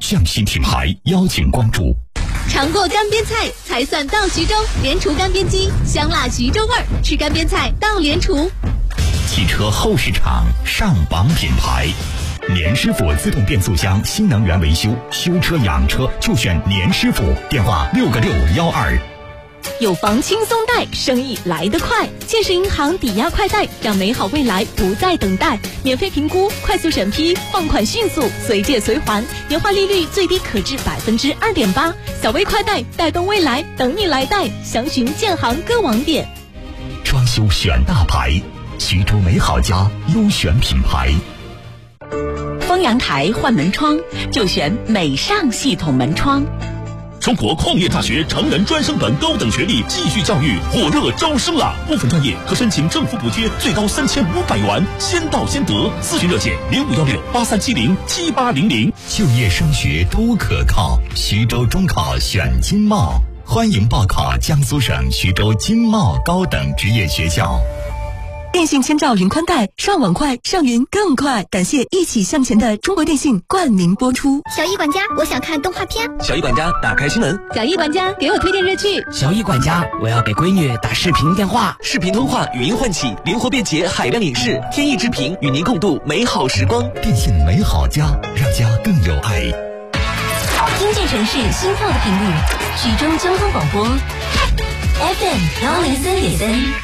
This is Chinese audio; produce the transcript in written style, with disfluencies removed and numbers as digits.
匠心品牌邀请关注。 尝过干煸菜才算到徐州，联厨干煸机，香辣徐州味儿，吃干煸菜到联厨。 汽车后市场上榜品牌，年师傅自动变速箱新能源维修，修车养车就选年师傅，电话6个612。 有房轻松贷，生意来得快。建设银行抵押快贷，让美好未来不再等待。免费评估，快速审批，放款迅速，随借随还，年化利率最低可至2.8%。小微快贷，带动未来，等你来贷。详询建行各网点。 装修选大牌，徐州美好家优选品牌。 封阳台换门窗，就选美尚系统门窗。 中国矿业大学成人专升本高等学历继续教育火热招生了，部分专业可申请政府补贴，最高3500元，先到先得。咨询热线051683707800。 就业升学都可靠，徐州中考选经贸，欢迎报考江苏省徐州经贸高等职业学校。 电信千兆云宽带，上网快，上云更快。感谢一起向前的中国电信冠名播出。 小易管家，我想看动画片。 小易管家，打开新闻。 小易管家，给我推荐热剧。 小易管家，我要给闺女打视频电话。视频通话，语音唤起，灵活便捷，海量影视，天意之频，与您共度美好时光。 电信美好家，让家更有爱。 听见城市心跳的频率，徐州交通广播 FM103.3。